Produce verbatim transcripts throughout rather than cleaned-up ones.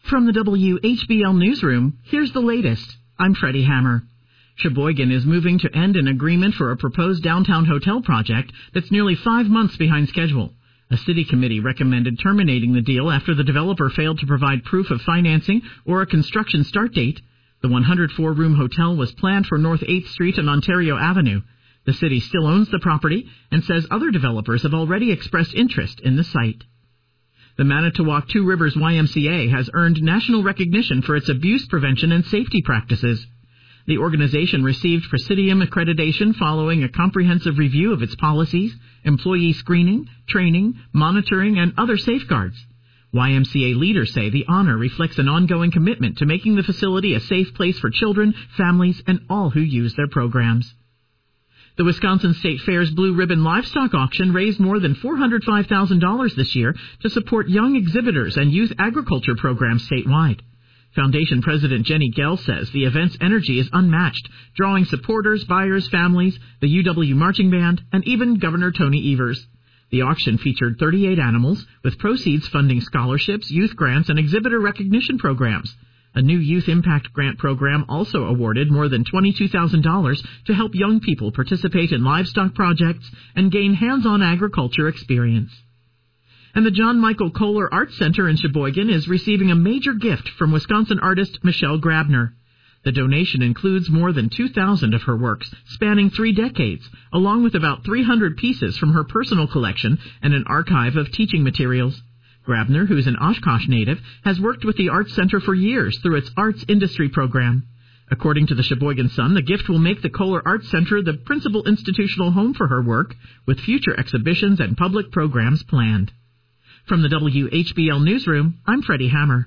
From the W H B L Newsroom, here's the latest. I'm Freddie Hammer. Sheboygan is moving to end an agreement for a proposed downtown hotel project that's nearly five months behind schedule. A city committee recommended terminating the deal after the developer failed to provide proof of financing or a construction start date. The one hundred four room hotel was planned for North eighth Street and Ontario Avenue. The city still owns the property and says other developers have already expressed interest in the site. The Manitowoc Two Rivers Y M C A has earned national recognition for its abuse prevention and safety practices. The organization received Presidium accreditation following a comprehensive review of its policies, employee screening, training, monitoring, and other safeguards. Y M C A leaders say the honor reflects an ongoing commitment to making the facility a safe place for children, families, and all who use their programs. The Wisconsin State Fair's Blue Ribbon Livestock Auction raised more than four hundred five thousand dollars this year to support young exhibitors and youth agriculture programs statewide. Foundation President Jenny Gell says the event's energy is unmatched, drawing supporters, buyers, families, the U W Marching Band, and even Governor Tony Evers. The auction featured thirty-eight animals, with proceeds funding scholarships, youth grants, and exhibitor recognition programs. A new Youth Impact Grant program also awarded more than twenty-two thousand dollars to help young people participate in livestock projects and gain hands-on agriculture experience. And the John Michael Kohler Arts Center in Sheboygan is receiving a major gift from Wisconsin artist Michelle Grabner. The donation includes more than two thousand of her works, spanning three decades, along with about three hundred pieces from her personal collection and an archive of teaching materials. Grabner, who's an Oshkosh native, has worked with the Arts Center for years through its arts industry program. According to the Sheboygan Sun, the gift will make the Kohler Arts Center the principal institutional home for her work, with future exhibitions and public programs planned. From the W H B L Newsroom, I'm Freddie Hammer.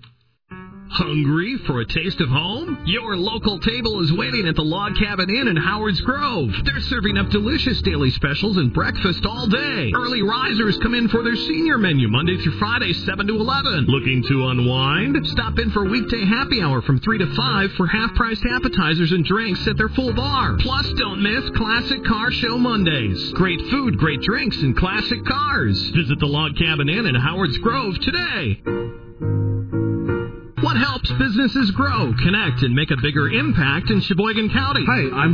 Hungry for a taste of home? Your local table is waiting at the Log Cabin Inn in Howard's Grove. They're serving up delicious daily specials and breakfast all day. Early risers come in for their senior menu Monday through Friday, seven to eleven. Looking to unwind? Stop in for weekday happy hour from three to five for half-priced appetizers and drinks at their full bar. Plus, don't miss Classic Car Show Mondays. Great food, great drinks, and classic cars. Visit the Log Cabin Inn in Howard's Grove today. What helps businesses grow, connect, and make a bigger impact in Sheboygan County? Hi, I'm